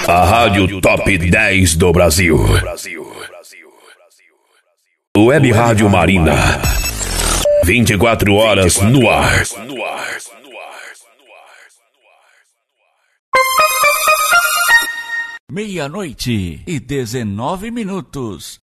A Rádio Top 10 do Brasil. Web Rádio Marina. 24 horas no ar. Meia-noite e 19 minutos.